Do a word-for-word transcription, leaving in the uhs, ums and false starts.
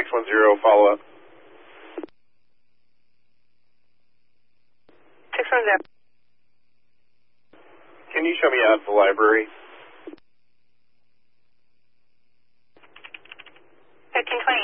six one zero, follow up. six one zero. Can you show me out of the library? fifteen twenty.